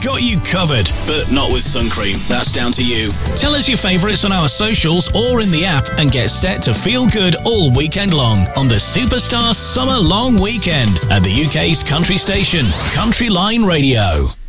got you covered, but not with sun cream. That's down to you. Tell us your favourites on our socials or in the app and get set to feel good all weekend long on the Superstar Summer Long Weekend at the UK's country station, Country Line Radio.